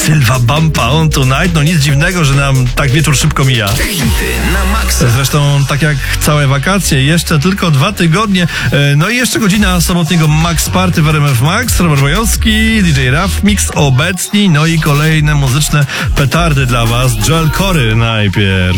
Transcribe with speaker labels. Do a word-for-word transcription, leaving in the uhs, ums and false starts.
Speaker 1: Sylwa Bumpa on tonight. No nic dziwnego, że nam tak wieczór szybko mija.
Speaker 2: Hity na maksa.
Speaker 1: Zresztą tak jak całe wakacje, jeszcze tylko dwa tygodnie. No i jeszcze godzina sobotniego Max Party w R M F Max. Robert Wojowski, D J Raf Mix obecni. No i kolejne muzyczne petardy dla was. Joel Corry najpierw.